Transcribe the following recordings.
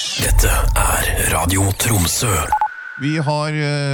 Dette Radio Tromsø. Vi har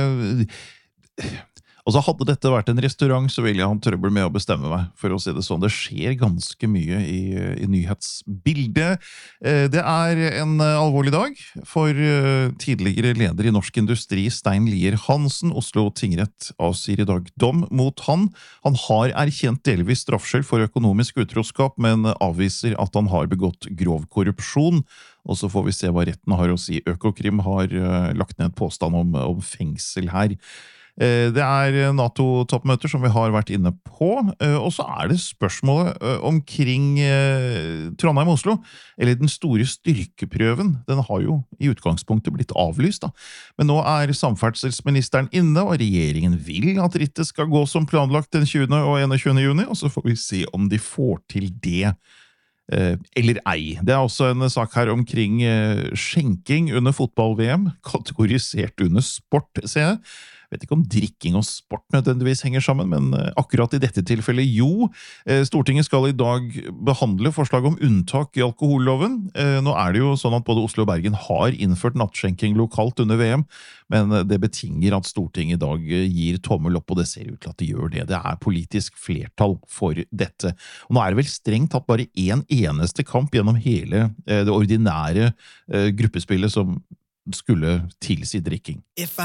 altså hadde dette vært en restaurant, så ville jeg ha trøbbel med å bestemme meg, for å si det sånn. Det skjer ganske mye i nyhetsbildet. Det en alvorlig dag for tidligere leder i Norsk Industri, Stein Lier Hansen. Oslo tingrett avsier i dag dom mot han. Han har erkjent delvis straffskyld for økonomisk utroskap, men avviser at han har begått grov korrupsjon. Og så får vi se hva retten har å si. Økokrim har lagt ned påstand om fengsel her. Det NATO-toppmøter som vi har vært inne på, og så det spørsmålet omkring Trondheim-Oslo, eller den store styrkeprøven. Den har jo i utgangspunktet blitt avlyst, da. Men nå samferdselsministeren inne, og regjeringen vil at rittet skal gå som planlagt den 20. og 21. juni, og så får vi se om de får til det eller ei. Det også en sak her omkring skjenking under fotball-VM, kategorisert under sport, ser jeg. Vet ikke om drikking og sport nødvendigvis henger sammen, men akkurat i dette tilfellet jo. Stortinget skal i dag behandle forslag om unntak i alkoholloven. Nå det jo sånn at både Oslo og Bergen har innført nattskjenking lokalt under VM, men det betinger at Stortinget i dag gir tommel opp, og det ser ut til at de gjør det. Det politisk flertall for dette. Og nå det vel strengt tatt bare en eneste kamp gjennom hele det ordinære gruppespillet som skulle tilsi drikking.